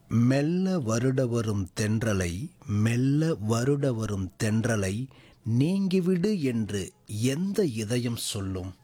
மெல்ல வருட வரும் தென்றலை, மெல்ல வருட வரும் தென்றலை நீங்கிவிடு என்று எந்த இதயம் சொல்லும்?